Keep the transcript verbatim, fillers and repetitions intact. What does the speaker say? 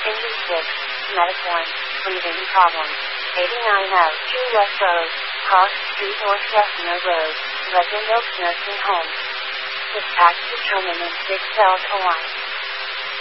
eighty-six, Medic one, breathing problems. eighty-nine out, two West Road, Cross Street North Chestnut Road, Legend Oaks Nursing Home. Dispatch determinant six Delta one.